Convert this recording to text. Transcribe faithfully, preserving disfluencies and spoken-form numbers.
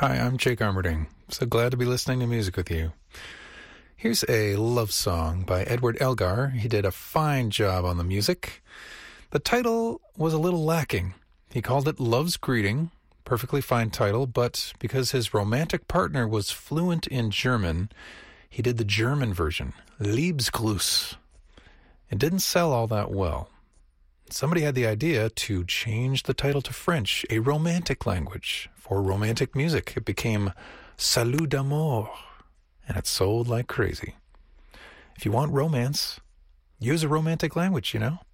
Hi, I'm Jake Armerding. So glad to be listening to music with you. Here's a love song by Edward Elgar. He did a fine job on the music. The title was a little lacking. He called it Love's Greeting. Perfectly fine title, but because his romantic partner was fluent in German, he did the German version, Liebesgruß. It didn't sell all that well. Somebody had the idea to change the title to French, a romantic language, for romantic music. It became Salut d'amour, and it sold like crazy. If you want romance, use a romantic language, you know?